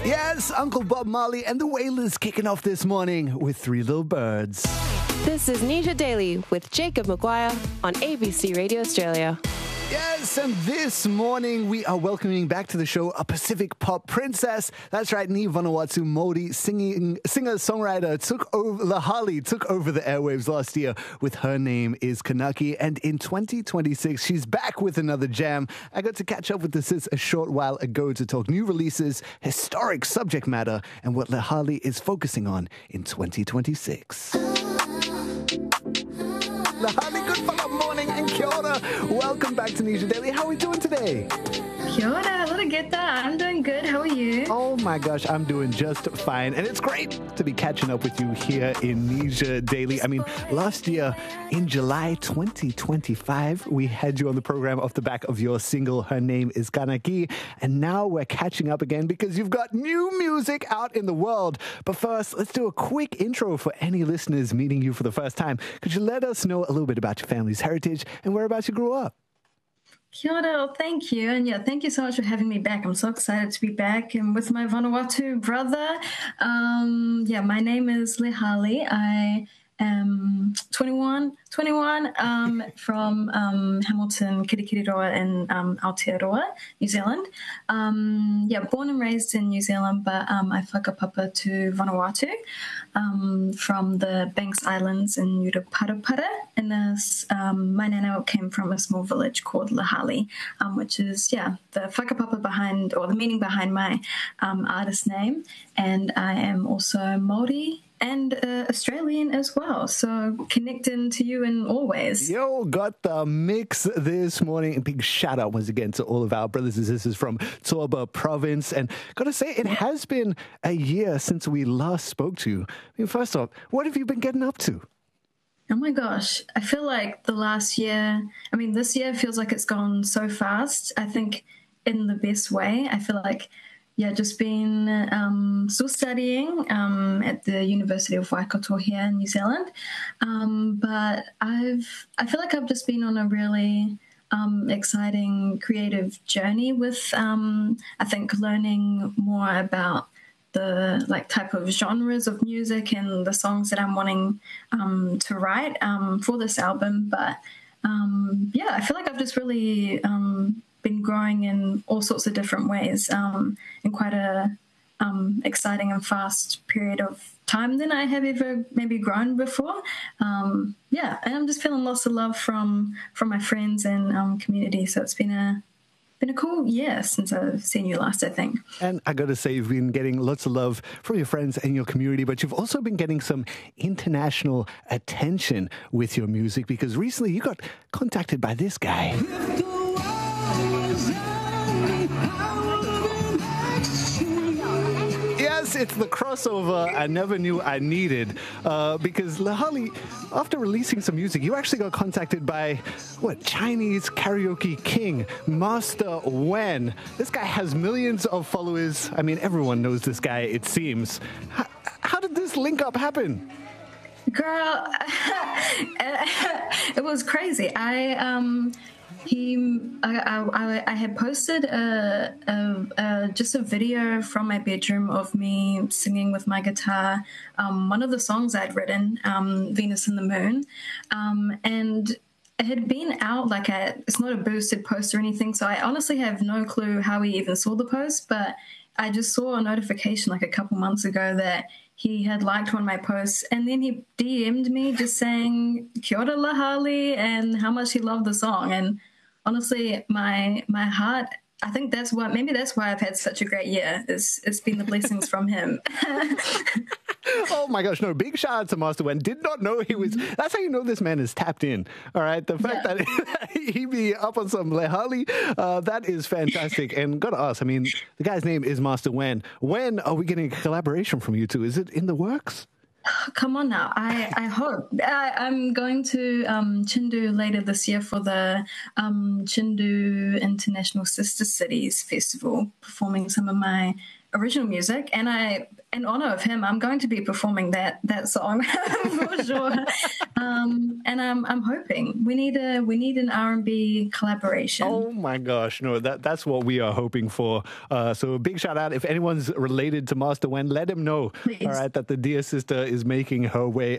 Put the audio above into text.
Yes, Uncle Bob Marley and the Wailers kicking off this morning with Three Little Birds. This is Nisha Daily with Jacob Maguire on ABC Radio Australia. Yes, and this morning we are welcoming back to the show a Pacific pop princess. That's right, Ni Vanuatu Modi, singer-songwriter, Lahali took over the airwaves last year with Her Name is Kanaki. And in 2026, she's back with another jam. I got to catch up with the sis a short while ago to talk new releases, historic subject matter, and what Lahali is focusing on in 2026. Lahali, good follow-up morning and kia ora. Welcome back to Nisha Daily. How are we doing today? Kia ora, I'm doing good. How are you? Oh my gosh, I'm doing just fine. And it's great to be catching up with you here in Nisha Daily. I mean, last year in July 2025, we had you on the program off the back of your single, Her Name is Kanaki. And now we're catching up again because you've got new music out in the world. But first, let's do a quick intro for any listeners meeting you for the first time. Could you let us know a little bit about your family's heritage and whereabouts you grew up? Kia ora, thank you. And yeah, thank you so much for having me back. I'm so excited to be back and with my Vanuatu brother. My name is Lehali. I am 21 from Hamilton, Kirikiriroa in Aotearoa, New Zealand. Born and raised in New Zealand, but I whakapapa to Vanuatu from the Banks Islands in Uraparapara. And my nana came from a small village called Lahali, which is, the whakapapa behind, or the meaning behind my artist name. And I am also Māori and Australian as well. So connecting to you in all ways. Yo, got the mix this morning. A big shout out once again to all of our brothers and sisters from Toba province. And got to say, it has been a year since we last spoke to you. I mean, first off, what have you been getting up to? Oh my gosh, I feel like this year feels like it's gone so fast. I think in the best way. I feel like just been still studying at the University of Waikato here in New Zealand. But I feel like I've just been on a really exciting creative journey with, I think, learning more about the type of genres of music and the songs that I'm wanting to write for this album. But I feel like I've just really been growing in all sorts of different ways in quite a exciting and fast period of time than I have ever maybe grown before. And I'm just feeling lots of love from my friends and community. So it's been a cool year since I've seen you last, I think. And I got to say, you've been getting lots of love from your friends and your community, but you've also been getting some international attention with your music because recently you got contacted by this guy. Yes, it's the crossover I never knew I needed because Lahali, after releasing some music, you actually got contacted by, Chinese karaoke king, Master Wen. This guy has millions of followers. I mean, everyone knows this guy, it seems. How did this link up happen? Girl, it was crazy. I had posted just a video from my bedroom of me singing with my guitar, one of the songs I'd written, Venus and the Moon, and it had been out, it's not a boosted post or anything, so I honestly have no clue how he even saw the post, but I just saw a notification a couple months ago that he had liked one of my posts, and then he DM'd me just saying Kia ora Lahali and how much he loved the song. And honestly, my heart, I think maybe that's why I've had such a great year. It's been the blessings from him. Oh my gosh, no, big shout out to Master Wen. Did not know he was, that's how you know this man is tapped in, all right? The fact that he be up on some Lehali, that is fantastic. And gotta ask, I mean, the guy's name is Master Wen. When are we getting a collaboration from you two? Is it in the works? Come on now. I hope. I'm going to Chindu later this year for the Chindu International Sister Cities Festival, performing some of my original music. And I in honor of him, I'm going to be performing that song for sure. And I'm hoping we need an R&B collaboration. Oh my gosh, no, that's what we are hoping for. So a big shout out if anyone's related to Master Wen, let him know. Please. All right, that the dear sister is making her way